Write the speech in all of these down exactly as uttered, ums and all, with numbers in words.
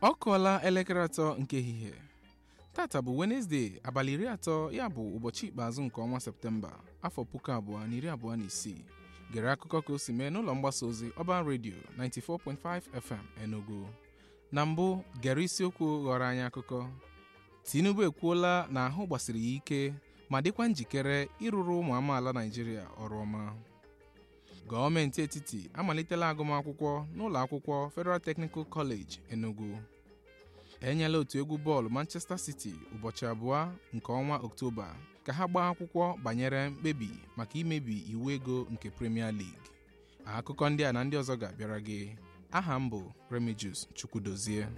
Ọ kụọla elekere atọ nke ehihie. Tata bụ Wednesday, abalị iri atọ, ya bụ ụbọchị ikpeazụ nke ọnwa Septemba, afọ puku abụọ na iri abụọ na isii. Gere akụkọ ka o si mee n'ụlọ mgbasa ozi Urban Radio ninety-four point five F M Enugu. Na mbụ, gere isiokwu ghọrọ anyị akụkọ. Tinubu ekwuola na ahụ gbasiri ya ike ma dịkwa njikere ịrụrụ ụmụ amaala Naịjirịa ọrụ ọma. Gọọmenti etiti amalitela agụmakwụkwọ n'ụlọ akwụkwọ Federal Technical College Enugu. Enyela otu egwu bọọlụ Manchester City ụbọchị abụọ nke ọnwa Ọktoba ka ha gbaa akwụkwọ banyere mkpebi maka imebi iwu ego nke Premier League. Akụkọ ndị a na ndị ọzọ ga-abịara gị. Aha m bụ Remigius Chukwudozie.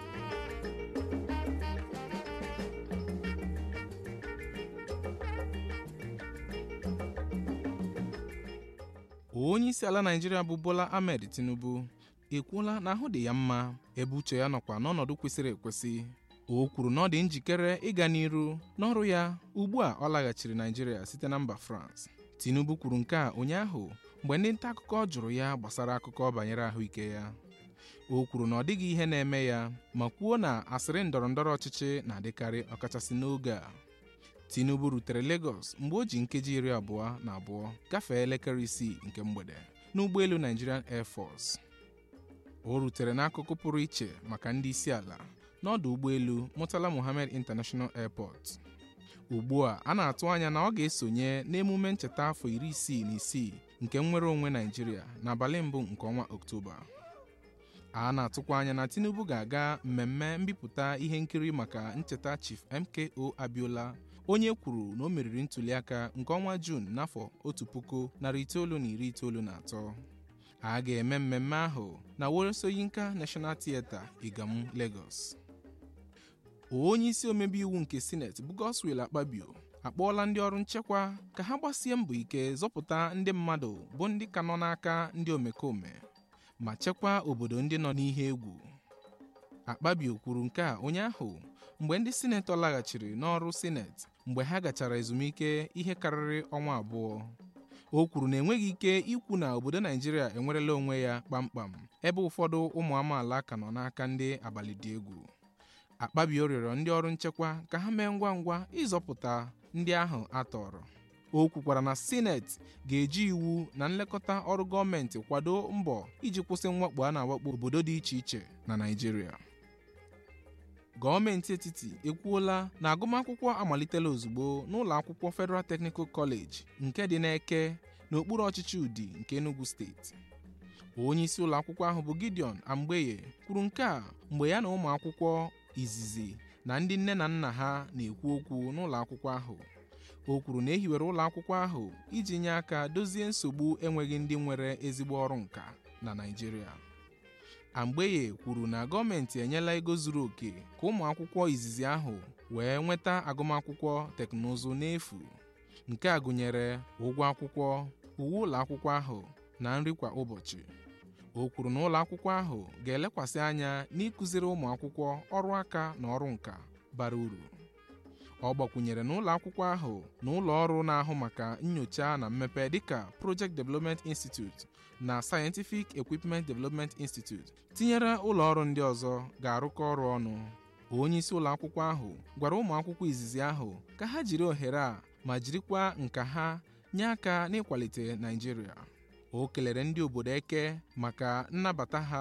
Onye isi ala Naịjirịa bụ Bola Ahmed Tinubu ekwuola na ahụ dị ya mma ebe uche ya nọkwa n'ọnọdụ kwesịrị ekwesị. O kwuru na ọ dị njikere ịga n'iru n'ọrụ ya ugbu a ọ laghachiri Naịjirịa site na mba France. Tinubu kwuru nke a ụnyaahụ mgbe ndị nta akụkọ jụrụ ya gbasara akụkọ banyere ahụike ya. O kwuru na ọ dịghị ihe na-eme ya ma kwuo na asịrị ndọrọ ndọrọ ọchịchị na-adịkarị ọkachasị n'oge a. Tinubu rutere Lagos mgbe o ji nkeji iri abụọ na abụọ gafee elekere isii nke mgbede n'ụgbọelu Nigerian Air Force. O rutere n'akụkụ pụrụ iche maka ndị isi ala n'ọdụ ụgbọelu Murtala Mohammed International Airport. Ugbu a a na-atụ anya na ọ ga-esonye n'emume ncheta afọ iri isii na isii nke nnwere onwe Naịjirịa n'abalị mbụ nke ọnwa Ọktoba. A na-atụkwa anya na Tinubu ga-aga mmemme mbipụta ihe nkiri maka ncheta Chief M K O Abiola, onye kwuru na o meriri ntuliaka nke ọnwa Juun n'afọ otu puku narị itoolu na iri itoolu na atọ. A ga-eme mmemme ahụ na Wole Soyinka National Theatre, Igamu, Lagos. Onye isi omebe iwu nke Senate bụ Godswill Akpabio akpọọla ndị ọrụ nchekwa ka ha gbasie mbọ ike zọpụta ndị mmadụ bụ ndị ka nọ n'aka ndị omekome ma chekwaa obodo ndị nọ n'ihe egwu. Akpabio kwuru nke a ụnyaahụ mgbe ndị sinetọ laghachiri n'ọrụ Senate mgbe ha gachara ezumike ihe karịrị ọnwa abụọ. O kwuru na enweghị ike ikwu na obodo Naịjirịa enwerela onwe ya kpamkpam ebe ụfọdụ ụmụ amaala ka nọ n'aka ndị abalị dị egwu. Akpabio rịọrọ ndị ọrụ nchekwa ka ha mee ngwa ngwa ịzọpụta ndị ahụ a tọrọ. O kwukwara na Senate ga-eji iwu na nlekọta ọrụ gọọmenti kwado mbọ iji kwụsị mwakpo a na-awakpo obodo dị iche iche na Naịjirịa. Gọọmenti etiti ekwuola na agụmakwụkwọ amalitela ozugbo n'ụlọ akwụkwọ Federal Technical College nke dị n'Eke n'okpuru ọchịchị Udi nke Enugu steeti. Onye isi ụlọ akwụkwọ ahụ bụ Gideon Amgbeye kwuru nke a mgbe ya na ụmụ akwụkwọ izizi na ndị nne na nna ha na-ekwu okwu n'ụlọ akwụkwọ ahụ. O kwuru na ehiwere ụlọ akwụkwọ ahụ iji nye aka dozie nsogbu enweghị ndị nwere ezigbo ọrụ nka na Naịjirịa. Amgbeye kwuru na gọọmenti enyela ego zuru oke ka ụmụ akwụkwọ izizi ahụ wee nweta agụmakwụkwọ teknụzụ n'efu. Nke a gụnyere ụgwọ akwụkwọ, uwe ụlọ akwụkwọ ahụ na nri kwa ụbọchị. O kwuru na ụlọ akwụkwọ ahụ ga-elekwasị anya n'ịkụziri ụmụ akwụkwọ ọrụ aka na ọrụ nka bara uru. Ọ gbakwunyere na ụlọ akwụkwọ ahụ na ụlọ ọrụ na-ahụ maka nyocha na mmepe dịka Project Development Institute na Scientific Equipment Development Institute tinyere ụlọ ọrụ ndị ọzọ ga-arụkọ ọrụ ọnụ. Onye isi ụlọ akwụkwọ ahụ gwara ụmụ akwụkwọ izizi ahụ ka ha jiri ohere a ma jirikwa nka ha nye aka n'ịkwalite Naịjirịa. O kelere ndị obodo Eke maka nnabata ha